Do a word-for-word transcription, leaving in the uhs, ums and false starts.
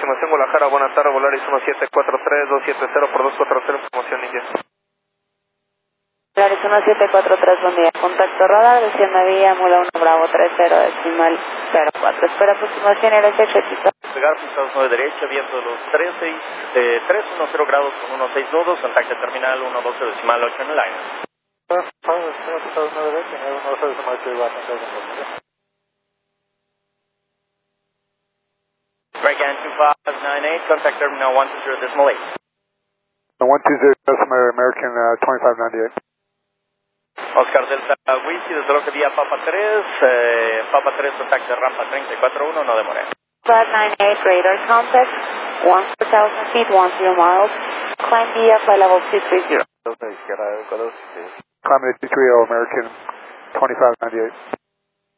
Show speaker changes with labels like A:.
A: estimación Guadalajara, buenas tardes, Volaris uno siete cuatro tres dos siete cero por dos cuatro cero, información Ninja.
B: Volaris uno siete cuatro tres, buen día. Contacto radar, desciende vía Mula uno Bravo tres cero, decimal cero cuatro. Espera aproximación R S X.
C: Pegar pisados nueve derecha, viento de los tres seis, eh, tres uno cero grados con uno seis dos, contacto terminal uno doce decimal ocho en el line. Break and two five nine eight, contact terminal one two zero decimal eight.
D: one two zero decimal American uh, twenty-five ninety-eight.
C: Oscar Delta Whiskey, desde lo que vía Papa tres, eh, Papa tres, contacto rampa treinta y cuatro uno, no demore.
B: five nine eight, radar contact, one thousand feet, ten miles, climb via flight level two three zero.
D: Climate two three zero American twenty-five ninety-eight.